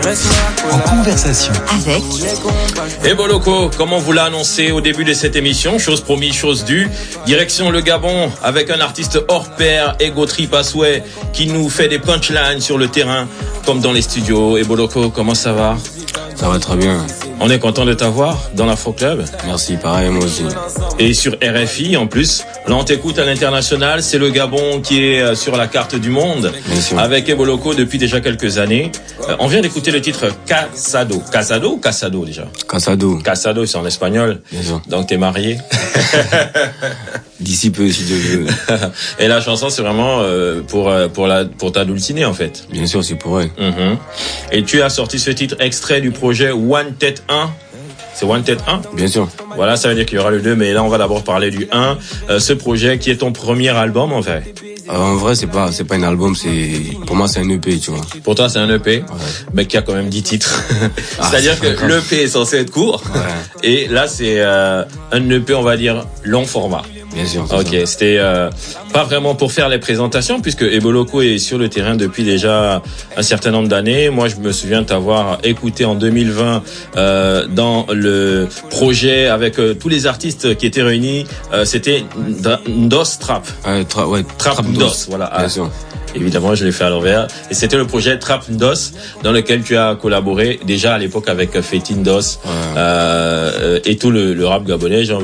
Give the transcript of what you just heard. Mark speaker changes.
Speaker 1: En conversation
Speaker 2: avec
Speaker 3: Eboloko, comme on vous l'a annoncé au début de cette émission, chose promise, chose due, direction le Gabon avec un artiste hors pair, Ego Trip à souhait, qui nous fait des punchlines sur le terrain comme dans les studios. Eboloko, comment ça va?
Speaker 4: Ça va très bien.
Speaker 3: On est content de t'avoir dans l'Afro Club.
Speaker 4: Merci, pareil, moi aussi.
Speaker 3: Et sur RFI en plus. Là, on t'écoute à l'international. C'est le Gabon qui est sur la carte du monde.
Speaker 4: Bien sûr.
Speaker 3: Avec Eboloko depuis déjà quelques années. On vient d'écouter le titre Casado. Casado ou Casado déjà?
Speaker 4: Casado.
Speaker 3: Casado, c'est en espagnol.
Speaker 4: Bien sûr.
Speaker 3: Donc t'es marié.
Speaker 4: D'ici peu, si Dieu veut.
Speaker 3: Et la chanson, c'est vraiment pour ta dulcinée en fait.
Speaker 4: Bien sûr, c'est pour elle.
Speaker 3: Et tu as sorti ce titre extrait du projet One Tête 1. C'est One Tête 1?
Speaker 4: Bien sûr.
Speaker 3: Voilà, ça veut dire qu'il y aura le 2, mais là on va d'abord parler du 1. Ce projet qui est ton premier album en fait.
Speaker 4: En vrai, c'est pas un album, pour moi, c'est un EP, tu vois.
Speaker 3: Pour toi, c'est un EP,
Speaker 4: Ouais.
Speaker 3: mais qui a quand même 10 titres.
Speaker 4: Ah,
Speaker 3: C'est-à-dire
Speaker 4: c'est
Speaker 3: que l'EP est censé être court.
Speaker 4: Ouais.
Speaker 3: Et là, c'est un EP, on va dire, long format.
Speaker 4: Bien sûr.
Speaker 3: Ok,
Speaker 4: ça.
Speaker 3: c'était pas vraiment pour faire les présentations, puisque Eboloko est sur le terrain depuis déjà un certain nombre d'années. Moi, je me souviens t'avoir écouté en 2020 dans le projet avec tous les artistes qui étaient réunis. C'était Ndos Trap. Trap Ndos, voilà.
Speaker 4: Bien sûr.
Speaker 3: Évidemment, je l'ai fait à l'envers. Et c'était le projet Trap Ndos, dans lequel tu as collaboré déjà à l'époque avec Fetin Ndos,
Speaker 4: Ouais.
Speaker 3: et tout le rap gabonais, j'ai envie